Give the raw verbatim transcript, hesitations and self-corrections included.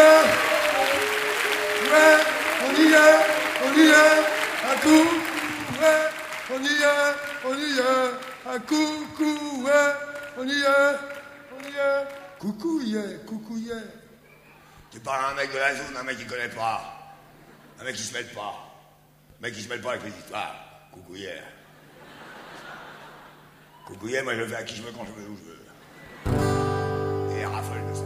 est. Ouais, on y est, on y est, à coup. Ouais, on y est, on y est, à coucou. Ouais, on y est, on y est. Coucou, y est, coucou, y est. Tu parles à un mec de la zone, un mec qui connaît pas. Un mec qui se mêle pas. Un mec qui se mêle pas avec les histoires. Coucou, y est. Coucou, y est, moi je le fais à qui je veux quand je veux, où je veux. Et raffole de ça.